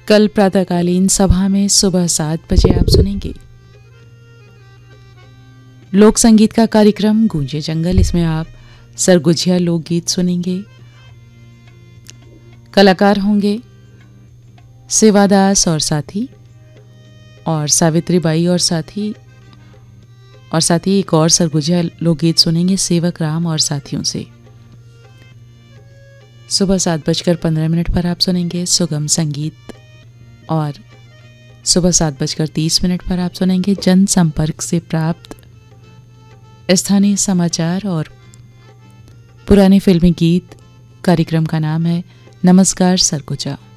कल प्रातःकालीन सभा में सुबह 7 बजे आप सुनेंगे लोक संगीत का कार्यक्रम गूंजे जंगल। इसमें आप सरगुजिया लोकगीत सुनेंगे। कलाकार होंगे सेवादास और साथी, और सावित्रीबाई और साथी एक और सरगुजिया लोकगीत सुनेंगे सेवक राम और साथियों से। सुबह 7:15 पर आप सुनेंगे सुगम संगीत, और सुबह 7:30 पर आप सुनेंगे जनसंपर्क से प्राप्त स्थानीय समाचार और पुराने फिल्मी गीत। कार्यक्रम का नाम है नमस्कार सरगुजा।